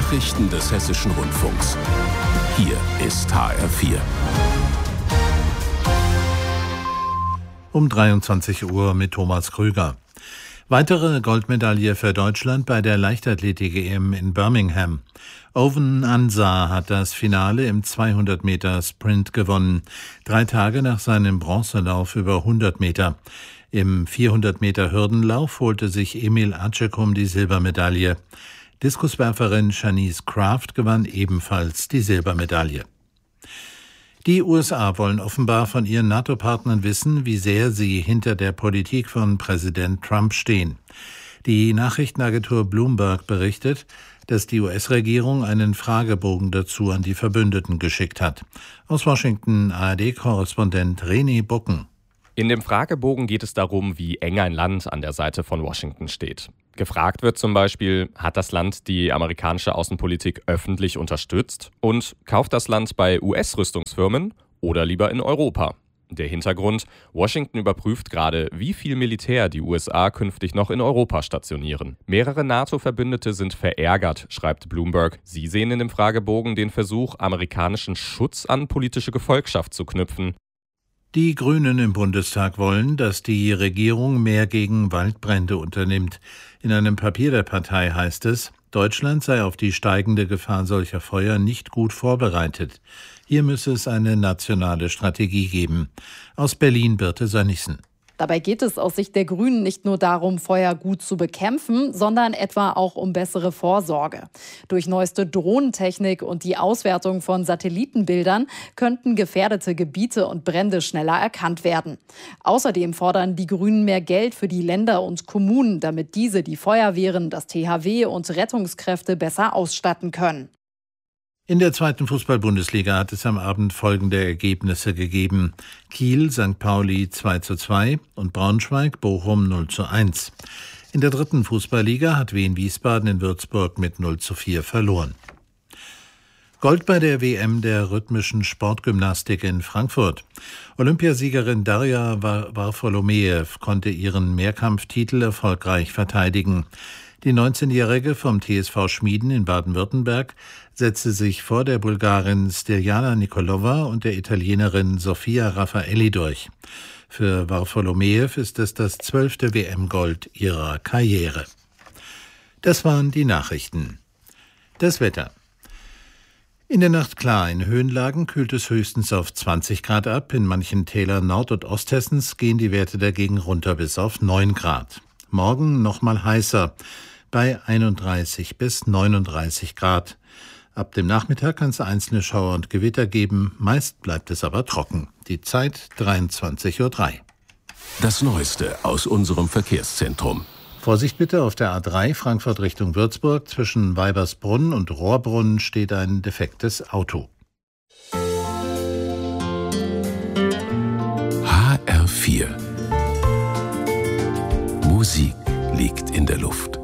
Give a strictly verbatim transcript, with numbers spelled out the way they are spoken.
Nachrichten des Hessischen Rundfunks. Hier ist H R vier. Um dreiundzwanzig Uhr mit Thomas Krüger. Weitere Goldmedaille für Deutschland bei der Leichtathletik-E M in Birmingham. Owen Ansah hat das Finale im zweihundert Meter Sprint gewonnen, drei Tage nach seinem Bronzelauf über hundert Meter. Im vierhundert Meter Hürdenlauf holte sich Emil Acecum die Silbermedaille. Diskuswerferin Shanice Kraft gewann ebenfalls die Silbermedaille. Die U S A wollen offenbar von ihren NATO-Partnern wissen, wie sehr sie hinter der Politik von Präsident Trump stehen. Die Nachrichtenagentur Bloomberg berichtet, dass die U S-Regierung einen Fragebogen dazu an die Verbündeten geschickt hat. Aus Washington A R D-Korrespondent René Bucken. In dem Fragebogen geht es darum, wie eng ein Land an der Seite von Washington steht. Gefragt wird zum Beispiel, hat das Land die amerikanische Außenpolitik öffentlich unterstützt und kauft das Land bei U S-Rüstungsfirmen oder lieber in Europa? Der Hintergrund: Washington überprüft gerade, wie viel Militär die U S A künftig noch in Europa stationieren. Mehrere NATO-Verbündete sind verärgert, schreibt Bloomberg. Sie sehen in dem Fragebogen den Versuch, amerikanischen Schutz an politische Gefolgschaft zu knüpfen. Die Grünen im Bundestag wollen, dass die Regierung mehr gegen Waldbrände unternimmt. In einem Papier der Partei heißt es, Deutschland sei auf die steigende Gefahr solcher Feuer nicht gut vorbereitet. Hier müsse es eine nationale Strategie geben. Aus Berlin Birte Sönnigsen. Dabei geht es aus Sicht der Grünen nicht nur darum, Feuer gut zu bekämpfen, sondern etwa auch um bessere Vorsorge. Durch neueste Drohnentechnik und die Auswertung von Satellitenbildern könnten gefährdete Gebiete und Brände schneller erkannt werden. Außerdem fordern die Grünen mehr Geld für die Länder und Kommunen, damit diese die Feuerwehren, das T H W und Rettungskräfte besser ausstatten können. In der zweiten Fußball-Bundesliga hat es am Abend folgende Ergebnisse gegeben. Kiel, Sankt Pauli zwei zu zwei und Braunschweig, Bochum null zu eins. In der dritten Fußballliga hat Wien Wiesbaden in Würzburg mit null zu vier verloren. Gold bei der W M der rhythmischen Sportgymnastik in Frankfurt. Olympiasiegerin Darja Varfolomeev konnte ihren Mehrkampftitel erfolgreich verteidigen. Die neunzehnjährige vom T S V Schmieden in Baden-Württemberg setzte sich vor der Bulgarin Stirjana Nikolova und der Italienerin Sofia Raffaelli durch. Für Varfolomeev ist es das zwölfte W M-Gold ihrer Karriere. Das waren die Nachrichten. Das Wetter. In der Nacht klar, in Höhenlagen kühlt es höchstens auf zwanzig Grad ab. In manchen Tälern Nord- und Osthessens gehen die Werte dagegen runter bis auf neun Grad. Morgen nochmal heißer, bei einunddreißig bis neununddreißig Grad. Ab dem Nachmittag kann es einzelne Schauer und Gewitter geben, meist bleibt es aber trocken. Die Zeit dreiundzwanzig Uhr drei. Das Neueste aus unserem Verkehrszentrum. Vorsicht bitte, auf der A drei Frankfurt Richtung Würzburg zwischen Weibersbrunn und Rohrbrunn steht ein defektes Auto. H R vier. Musik liegt in der Luft.